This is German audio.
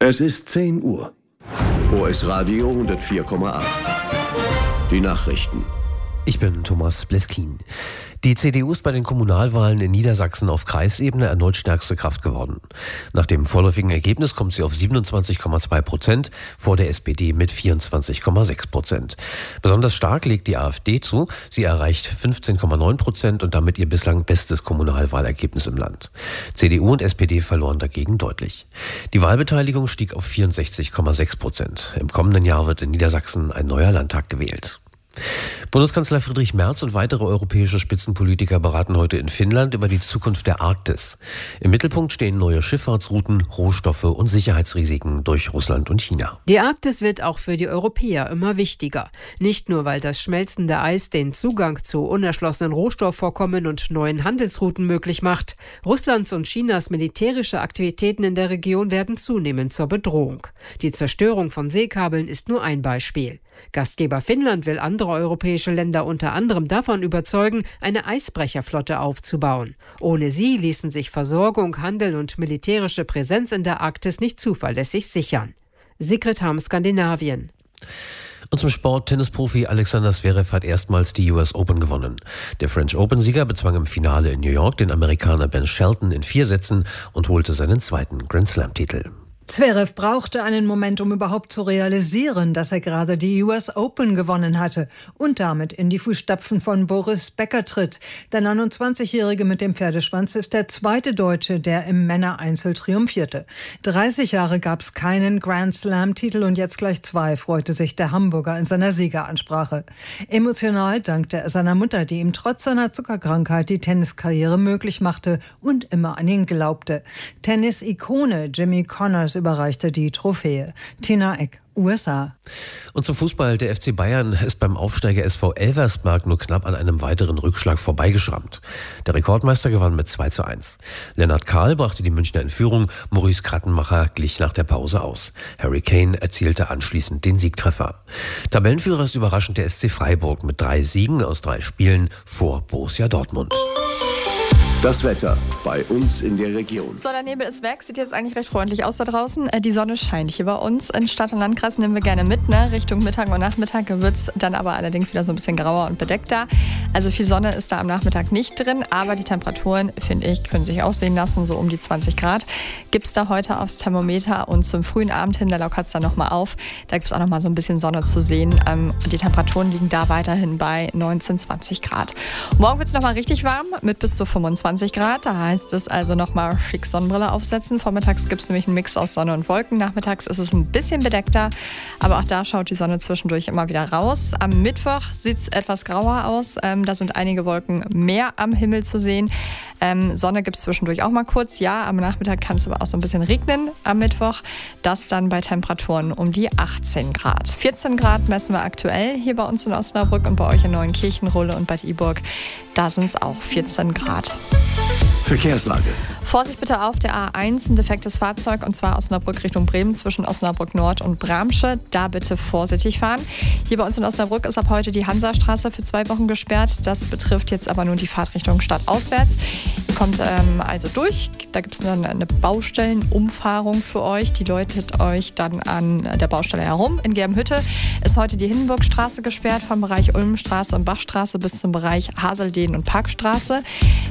Es ist 10 Uhr. OS Radio 104,8. Die Nachrichten. Ich bin Thomas Bleskin. Die CDU ist bei den Kommunalwahlen in Niedersachsen auf Kreisebene erneut stärkste Kraft geworden. Nach dem vorläufigen Ergebnis kommt sie auf 27,2%, vor der SPD mit 24,6%. Besonders stark legt die AfD zu. Sie erreicht 15,9% und damit ihr bislang bestes Kommunalwahlergebnis im Land. CDU und SPD verloren dagegen deutlich. Die Wahlbeteiligung stieg auf 64,6%. Im kommenden Jahr wird in Niedersachsen ein neuer Landtag gewählt. Bundeskanzler Friedrich Merz und weitere europäische Spitzenpolitiker beraten heute in Finnland über die Zukunft der Arktis. Im Mittelpunkt stehen neue Schifffahrtsrouten, Rohstoffe und Sicherheitsrisiken durch Russland und China. Die Arktis wird auch für die Europäer immer wichtiger. Nicht nur, weil das schmelzende Eis den Zugang zu unerschlossenen Rohstoffvorkommen und neuen Handelsrouten möglich macht. Russlands und Chinas militärische Aktivitäten in der Region werden zunehmend zur Bedrohung. Die Zerstörung von Seekabeln ist nur ein Beispiel. Gastgeber Finnland will andere europäische Länder unter anderem davon überzeugen, eine Eisbrecherflotte aufzubauen. Ohne sie ließen sich Versorgung, Handel und militärische Präsenz in der Arktis nicht zuverlässig sichern. Sigrid Harm, Skandinavien. Und zum Sport: Tennisprofi Alexander Zverev hat erstmals die US Open gewonnen. Der French Open-Sieger bezwang im Finale in New York den Amerikaner Ben Shelton in 4 Sätzen und holte seinen zweiten Grand-Slam-Titel. Zverev brauchte einen Moment, um überhaupt zu realisieren, dass er gerade die US Open gewonnen hatte und damit in die Fußstapfen von Boris Becker tritt. Der 29-Jährige mit dem Pferdeschwanz ist der zweite Deutsche, der im Männereinzel triumphierte. 30 Jahre gab es keinen Grand-Slam-Titel und jetzt gleich 2, freute sich der Hamburger in seiner Siegeransprache. Emotional dankte er seiner Mutter, die ihm trotz seiner Zuckerkrankheit die Tenniskarriere möglich machte und immer an ihn glaubte. Tennis-Ikone Jimmy Connors überreichte die Trophäe. Tina Eck, USA. Und zum Fußball: Der FC Bayern ist beim Aufsteiger SV Elversberg nur knapp an einem weiteren Rückschlag vorbeigeschrammt. Der Rekordmeister gewann mit 2:1. Lennart Kahl brachte die Münchner in Führung, Maurice Krattenmacher glich nach der Pause aus. Harry Kane erzielte anschließend den Siegtreffer. Tabellenführer ist überraschend der SC Freiburg mit 3 Siegen aus 3 Spielen vor Borussia Dortmund. Das Wetter bei uns in der Region. So, der Nebel ist weg. Sieht jetzt eigentlich recht freundlich aus da draußen. Die Sonne scheint hier bei uns. In Stadt und Landkreis nehmen wir gerne mit. Richtung Mittag und Nachmittag wird es dann aber allerdings wieder so ein bisschen grauer und bedeckter. Also viel Sonne ist da am Nachmittag nicht drin. Aber die Temperaturen, finde ich, können sich auch sehen lassen. So um die 20 Grad gibt es da heute aufs Thermometer. Und zum frühen Abend hin, da lockert es dann nochmal auf. Da gibt es auch nochmal so ein bisschen Sonne zu sehen. Die Temperaturen liegen da weiterhin bei 19, 20 Grad. Morgen wird es nochmal richtig warm mit bis zu 25 Grad. Da heißt es also nochmal schick Sonnenbrille aufsetzen. Vormittags gibt es nämlich einen Mix aus Sonne und Wolken. Nachmittags ist es ein bisschen bedeckter, aber auch da schaut die Sonne zwischendurch immer wieder raus. Am Mittwoch sieht es etwas grauer aus. Da sind einige Wolken mehr am Himmel zu sehen. Sonne gibt es zwischendurch auch mal kurz. Ja, am Nachmittag kann es aber auch so ein bisschen regnen am Mittwoch. Das dann bei Temperaturen um die 18 Grad. 14 Grad messen wir aktuell hier bei uns in Osnabrück und bei euch in Neuenkirchen, Rulle und Bad Iburg. Da sind es auch 14 Grad. Verkehrslage. Vorsicht bitte auf der A1, ein defektes Fahrzeug, und zwar Osnabrück Richtung Bremen zwischen Osnabrück Nord und Bramsche. Da bitte vorsichtig fahren. Hier bei uns in Osnabrück ist ab heute die Hansastraße für 2 Wochen gesperrt. Das betrifft jetzt aber nur die Fahrtrichtung stadtauswärts. Kommt also durch. Da gibt es dann eine Baustellenumfahrung für euch. Die läutet euch dann an der Baustelle herum. In Gerbenhütte ist heute die Hindenburgstraße gesperrt, vom Bereich Ulmenstraße und Bachstraße bis zum Bereich Haseldehn und Parkstraße.